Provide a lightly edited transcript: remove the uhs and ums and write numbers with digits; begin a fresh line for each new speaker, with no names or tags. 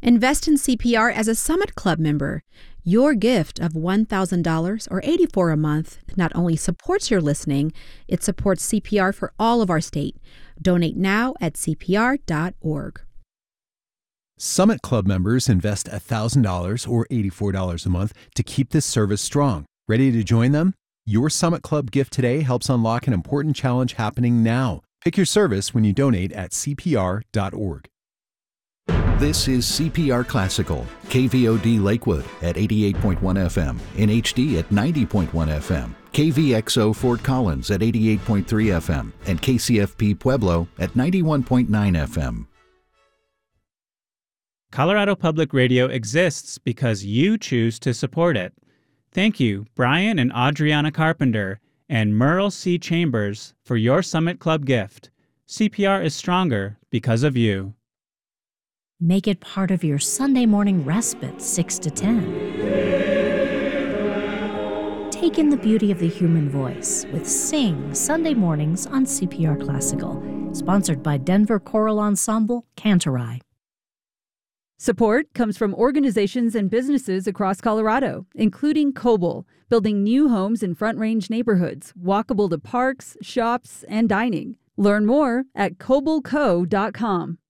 Invest in CPR as a Summit Club member. Your gift of $1,000 or $84 a month not only supports your listening, it supports CPR for all of our state. Donate now at CPR.org.
Summit Club members invest $1,000 or $84 a month to keep this service strong. Ready to join them? Your Summit Club gift today helps unlock an important challenge happening now. Pick your service when you donate at CPR.org.
This is CPR Classical, KVOD Lakewood at 88.1 FM, in HD at 90.1 FM, KVXO Fort Collins at 88.3 FM, and KCFP Pueblo at 91.9 FM.
Colorado Public Radio exists because you choose to support it. Thank you, Brian and Adriana Carpenter and Merle C. Chambers, for your Summit Club gift. CPR is stronger because of you.
Make it part of your Sunday morning respite, 6 to 10. Take in the beauty of the human voice with Sing Sunday mornings on CPR Classical, sponsored by Denver Choral Ensemble, Cantorai.
Support comes from organizations and businesses across Colorado, including Coble, building new homes in Front Range neighborhoods, walkable to parks, shops, and dining. Learn more at cobleco.com.